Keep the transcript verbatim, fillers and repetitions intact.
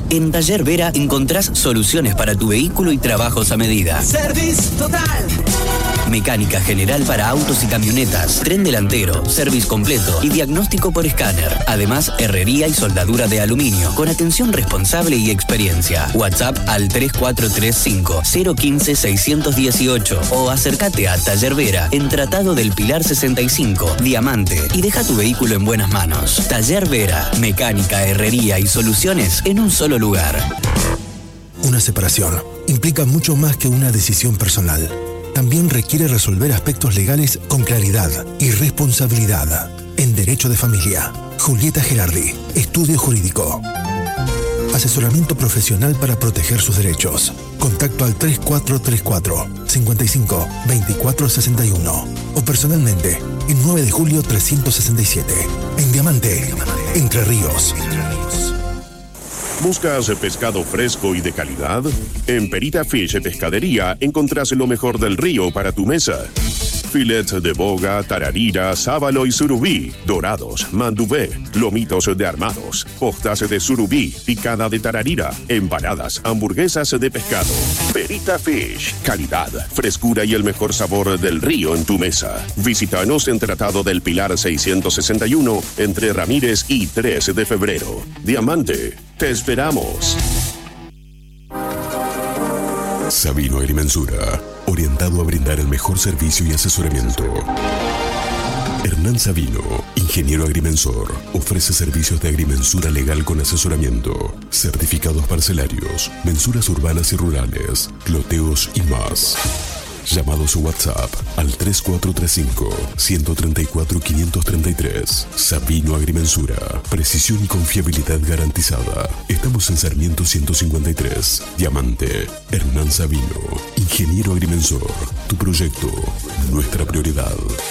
En Taller Vera encontrás soluciones para tu vehículo y trabajos a medida. Service Total. Mecánica general para autos y camionetas, tren delantero, service completo y diagnóstico por escáner. Además, herrería y soldadura de aluminio con atención responsable y experiencia. WhatsApp al tres cuatro tres cinco, cero uno cinco, seis uno ocho o acércate a Taller Vera en Tratado del Pilar sesenta y cinco, Diamante, y deja tu vehículo en buenas manos. Taller Vera, mecánica, herrería y soluciones en un solo lugar. Una separación implica mucho más que una decisión personal. También requiere resolver aspectos legales con claridad y responsabilidad. En Derecho de Familia, Julieta Gerardi, Estudio Jurídico. Asesoramiento profesional para proteger sus derechos. Contacto al tres cuatro tres cuatro, cinco cinco, dos cuatro seis uno o personalmente en nueve de julio trescientos sesenta y siete, en Diamante, Entre Ríos. ¿Buscas pescado fresco y de calidad? En Perita Fish Pescadería encontrás lo mejor del río para tu mesa. Filets de boga, tararira, sábalo y surubí, dorados, mandubé, lomitos de armados, postas de surubí, picada de tararira, empanadas, hamburguesas de pescado. Perita Fish, calidad, frescura y el mejor sabor del río en tu mesa. Visítanos en Tratado del Pilar seiscientos sesenta y uno, entre Ramírez y tres de febrero. Diamante, te esperamos. Sabino Agrimensura, orientado a brindar el mejor servicio y asesoramiento. Hernán Sabino, ingeniero agrimensor, ofrece servicios de agrimensura legal con asesoramiento, certificados parcelarios, mensuras urbanas y rurales, loteos y más. Llamados a WhatsApp al tres cuatro tres cinco, uno tres cuatro, cinco tres tres. Sabino Agrimensura. Precisión y confiabilidad garantizada. Estamos en Sarmiento ciento cincuenta y tres. Diamante. Hernán Sabino. Ingeniero agrimensor. Tu proyecto. Nuestra prioridad.